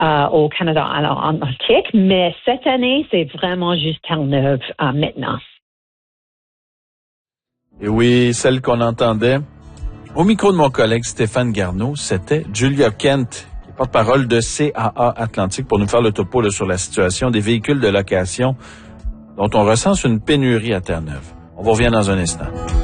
au Canada en Arctique, mais cette année, c'est vraiment juste Terre-Neuve maintenant. Et oui, celle qu'on entendait au micro de mon collègue Stéphane Garneau, c'était Julia Kent, qui est porte-parole de CAA Atlantique, pour nous faire le topo sur la situation des véhicules de location dont on recense une pénurie à Terre-Neuve. On vous revient dans un instant.